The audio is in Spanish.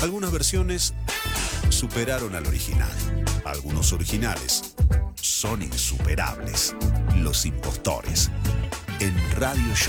Algunas versiones superaron al original. Algunos originales son insuperables. Los impostores. En Radio Show.